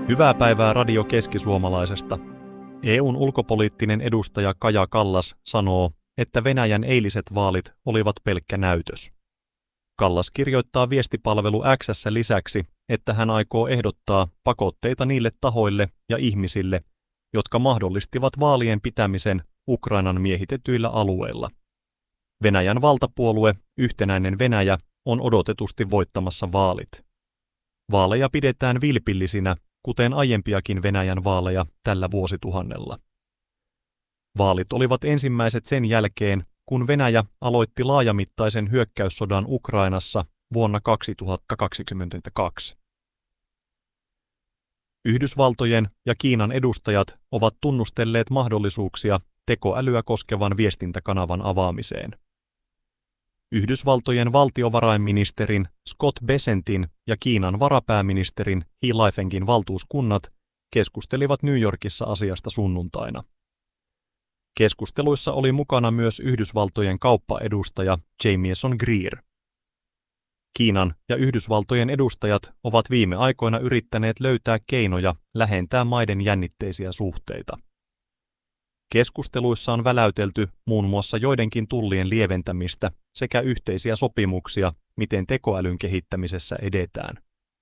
Hyvää päivää Radio Keski-Suomalaisesta. EU:n ulkopoliittinen edustaja Kaja Kallas sanoo, että Venäjän eiliset vaalit olivat pelkkä näytös. Kallas kirjoittaa viestipalvelu X:ssä lisäksi, että hän aikoo ehdottaa pakotteita niille tahoille ja ihmisille, jotka mahdollistivat vaalien pitämisen Ukrainan miehitetyillä alueilla. Venäjän valtapuolue Yhtenäinen Venäjä on odotetusti voittamassa vaalit. Vaaleja pidetään vilpillisinä, kuten aiempiakin Venäjän vaaleja tällä vuosituhannella. Vaalit olivat ensimmäiset sen jälkeen, kun Venäjä aloitti laajamittaisen hyökkäyssodan Ukrainassa vuonna 2022. Yhdysvaltojen ja Kiinan edustajat ovat tunnustelleet mahdollisuuksia tekoälyä koskevan viestintäkanavan avaamiseen. Yhdysvaltojen valtiovarainministerin Scott Bessentin ja Kiinan varapääministerin He Leifengin valtuuskunnat keskustelivat New Yorkissa asiasta sunnuntaina. Keskusteluissa oli mukana myös Yhdysvaltojen kauppaedustaja Jamieson Greer. Kiinan ja Yhdysvaltojen edustajat ovat viime aikoina yrittäneet löytää keinoja lähentää maiden jännitteisiä suhteita. Keskusteluissa on väläytelty muun muassa joidenkin tullien lieventämistä sekä yhteisiä sopimuksia, miten tekoälyn kehittämisessä edetään.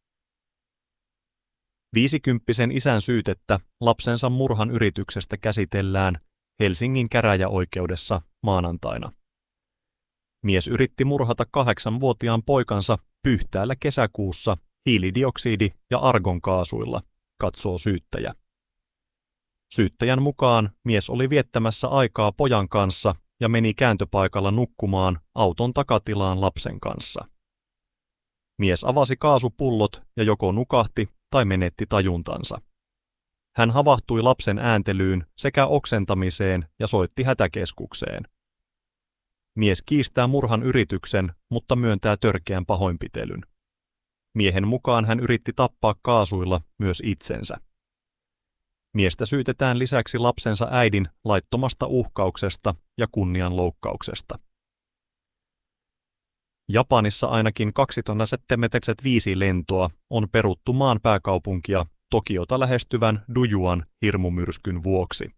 50-vuotiaan isän syytettä lapsensa murhan yrityksestä käsitellään Helsingin käräjäoikeudessa maanantaina. Mies yritti murhata 8-vuotiaan poikansa Pyhtäällä kesäkuussa hiilidioksidi- ja argonkaasuilla, katsoo syyttäjä. Syyttäjän mukaan mies oli viettämässä aikaa pojan kanssa ja meni kääntöpaikalla nukkumaan auton takatilaan lapsen kanssa. Mies avasi kaasupullot ja joko nukahti tai menetti tajuntansa. Hän havahtui lapsen ääntelyyn sekä oksentamiseen ja soitti hätäkeskukseen. Mies kiistää murhan yrityksen, mutta myöntää törkeän pahoinpitelyn. Miehen mukaan hän yritti tappaa kaasuilla myös itsensä. Miestä syytetään lisäksi lapsensa äidin laittomasta uhkauksesta ja kunnianloukkauksesta. Japanissa ainakin 275 lentoa on peruttu maan pääkaupunkia Tokiota lähestyvän Dujuan hirmumyrskyn vuoksi.